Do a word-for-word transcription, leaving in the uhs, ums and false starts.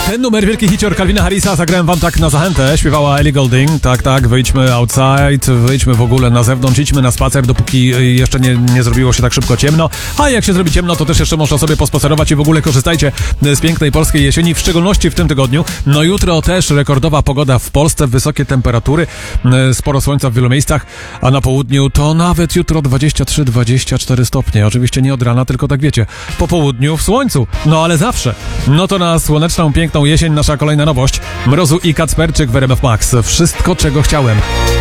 Ten numer, wielki hicior Calvina Harrisa, zagrałem wam tak na zachętę, śpiewała Ellie Goulding. Tak, tak, wyjdźmy outside, wyjdźmy w ogóle na zewnątrz, idźmy na spacer, dopóki jeszcze nie, nie zrobiło się tak szybko ciemno. A jak się zrobi ciemno, to też jeszcze można sobie pospacerować i w ogóle korzystajcie z pięknej polskiej jesieni, w szczególności w tym tygodniu. No jutro też rekordowa pogoda w Polsce, wysokie temperatury, sporo słońca w wielu miejscach, a na południu to nawet jutro dwadzieścia trzy dwadzieścia cztery stopnie. Oczywiście nie od rana, tylko tak wiecie, po południu w słońcu. No ale zawsze. No to na słoneczną, piękną jesień nasza kolejna nowość. Mrozu i Kacperczyk w R M F Max. Wszystko, czego chciałem.